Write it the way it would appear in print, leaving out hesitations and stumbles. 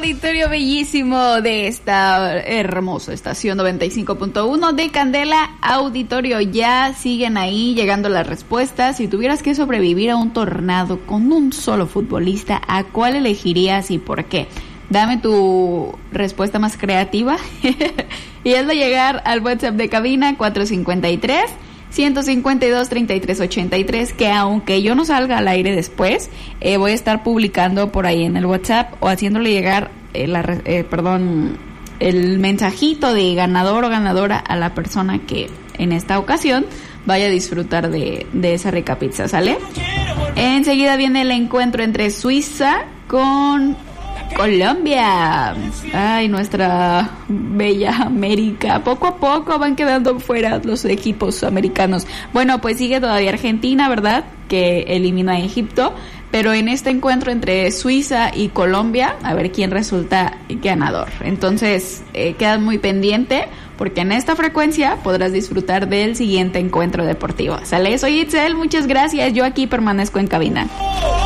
auditorio bellísimo de esta hermosa estación 95.1 de Candela Auditorio. Ya siguen ahí llegando las respuestas. Si tuvieras que sobrevivir a un tornado con un solo futbolista, ¿a cuál elegirías y por qué? Dame tu respuesta más creativa y hazla llegar al WhatsApp de cabina 453-152-3383, que aunque yo no salga al aire después, voy a estar publicando por ahí en el WhatsApp o haciéndole llegar el mensajito de ganador o ganadora a la persona que en esta ocasión vaya a disfrutar de esa rica pizza, ¿sale? Enseguida viene el encuentro entre Suiza con Colombia. Ay, nuestra bella América. Poco a poco van quedando fuera los equipos americanos. Bueno, pues sigue todavía Argentina, ¿verdad? Que elimina a Egipto. Pero en este encuentro entre Suiza y Colombia, a ver quién resulta ganador. Entonces, quedas muy pendiente, porque en esta frecuencia podrás disfrutar del siguiente encuentro deportivo. ¿Sale? Soy Itzel, muchas gracias. Yo aquí permanezco en cabina.